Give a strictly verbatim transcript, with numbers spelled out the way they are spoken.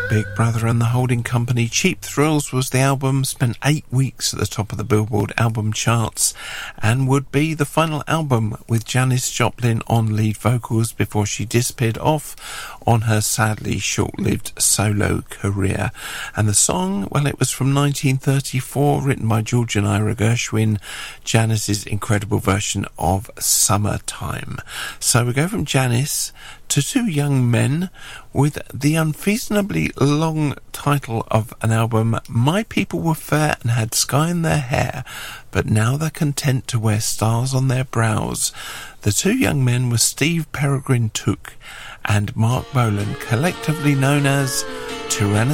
Big Brother and the Holding Company. Cheap Thrills was the album, spent eight weeks at the top of the Billboard album charts, and would be the final album with Janis Joplin on lead vocals before she disappeared off on her sadly short-lived solo career. And the song, well, it was from nineteen thirty-four, written by George and Ira Gershwin, Janis's incredible version of Summertime. So we go from Janis to two young men with the unseasonably long title of an album, My People Were Fair and Had Sky in Their Hair, but now they're content to wear stars on their brows. The two young men were Steve Peregrine Took and Mark Bolan, collectively known as Tyrannosaurus